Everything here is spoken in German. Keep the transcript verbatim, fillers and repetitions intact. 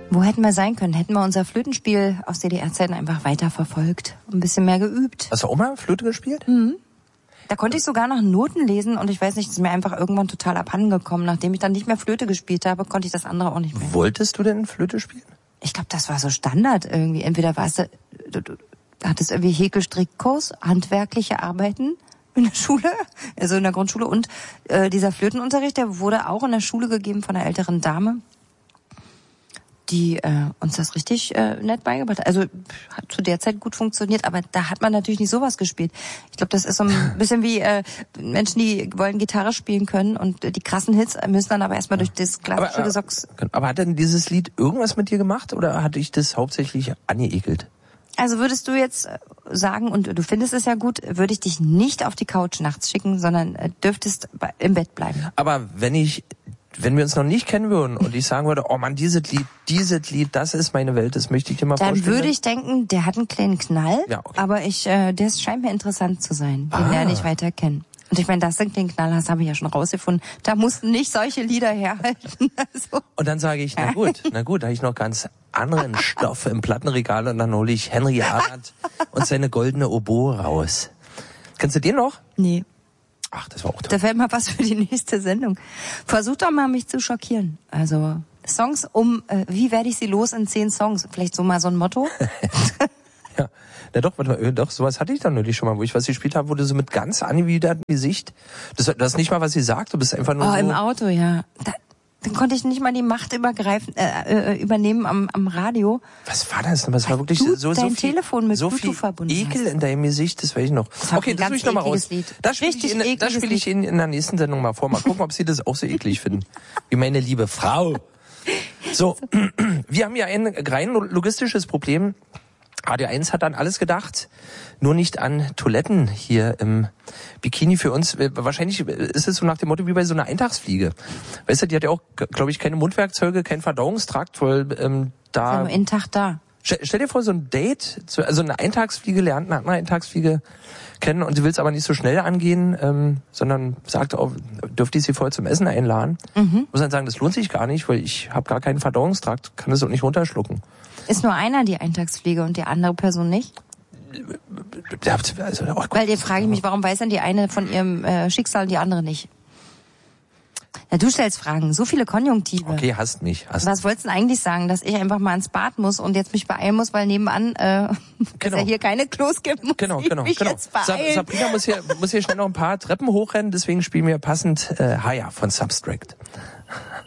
Wo hätten wir sein können? Hätten wir unser Flötenspiel aus D D R-Zeiten einfach weiterverfolgt und ein bisschen mehr geübt. Hast du auch mal Flöte gespielt? Mhm. Da konnte ich sogar noch Noten lesen und ich weiß nicht, es ist mir einfach irgendwann total abhanden gekommen. Nachdem ich dann nicht mehr Flöte gespielt habe, konnte ich das andere auch nicht mehr. Wolltest du denn Flöte spielen? Ich glaube, das war so Standard irgendwie. Entweder warst du, du, du hattest irgendwie Häkelstrickkurs, handwerkliche Arbeiten in der Schule, also in der Grundschule und äh, dieser Flötenunterricht, der wurde auch in der Schule gegeben von einer älteren Dame, die äh, uns das richtig äh, nett beigebracht hat. Also hat zu der Zeit gut funktioniert, aber da hat man natürlich nicht sowas gespielt. Ich glaube, das ist so ein bisschen wie äh, Menschen, die wollen Gitarre spielen können und äh, die krassen Hits müssen dann aber erstmal durch das klassische Gesocks. Aber, aber hat denn dieses Lied irgendwas mit dir gemacht oder hat dich das hauptsächlich angeekelt? Also würdest du jetzt sagen, und du findest es ja gut, würde ich dich nicht auf die Couch nachts schicken, sondern äh, dürftest im Bett bleiben. Aber wenn ich Wenn wir uns noch nicht kennen würden und ich sagen würde, oh Mann, dieses Lied, dieses Lied, das ist meine Welt, das möchte ich dir mal dann vorstellen. Dann würde ich denken, der hat einen kleinen Knall, ja, okay. aber ich, äh, der scheint mir interessant zu sein. Den ah. lerne ich weiter kennen. Und ich meine, dass du einen kleinen Knall hast, habe ich ja schon rausgefunden. Da mussten nicht solche Lieder herhalten. Also. Und dann sage ich, na gut, na gut, da habe ich noch ganz anderen Stoff im Plattenregal und dann hole ich Henry Arndt und seine goldene Oboe raus. Kennst du den noch? Nee. Ach, das war auch toll. Da fällt mal was für die nächste Sendung. Versuch doch mal, mich zu schockieren. Also Songs um, äh, wie werde ich sie los in zehn Songs? Vielleicht so mal so ein Motto? Ja, na doch, warte mal, doch, sowas hatte ich dann neulich schon mal, wo ich was gespielt habe, wo du so mit ganz angewidertem Gesicht, das, das ist nicht mal, was sie sagt, du bist einfach nur oh, so... im Auto, ja. Da, dann konnte ich nicht mal die Macht übergreifen, äh, äh, übernehmen am, am Radio. Was war das? Das war wirklich du so, so dein viel, Telefon mit so Bluetooth viel verbunden Ekel hast. in deinem Gesicht, das weiß ich noch. Das okay, das will ich noch mal raus. Lied. Das spiele ich, in, das spiel ich in, in der nächsten Sendung mal vor. Mal gucken, ob Sie das auch so eklig finden. Wie meine liebe Frau. So, wir haben ja ein rein logistisches Problem. Radio eins hat an alles gedacht, nur nicht an Toiletten hier im Bikini für uns. Wahrscheinlich ist es so nach dem Motto wie bei so einer Eintagsfliege. Weißt du, die hat ja auch, glaube ich, keine Mundwerkzeuge, keinen Verdauungstrakt, weil ähm, da... Nur intakt da. Stell, stell dir vor, so ein Date, also eine Eintagsfliege lernt eine andere Eintagsfliege kennen und sie will es aber nicht so schnell angehen, ähm, sondern sagt auch, dürfte ich sie vorher zum Essen einladen. Mhm. Muss dann sagen, das lohnt sich gar nicht, weil ich habe gar keinen Verdauungstrakt, kann das auch nicht runterschlucken. Ist nur einer die Eintagsfliege und die andere Person nicht? Also, oh Weil dir frage ich mich, warum weiß dann die eine von ihrem äh, Schicksal und die andere nicht? Ja, du stellst Fragen, so viele Konjunktive. Okay, hasst mich. Hasst Was wolltest du denn eigentlich sagen, dass ich einfach mal ins Bad muss und jetzt mich beeilen muss, weil nebenan äh, genau. es ja hier keine Klos gibt, muss genau, ich genau, mich genau. jetzt beeilen. Sabrina muss hier, muss hier schnell noch ein paar Treppen hochrennen, deswegen spielen wir passend äh, Haya von Substract.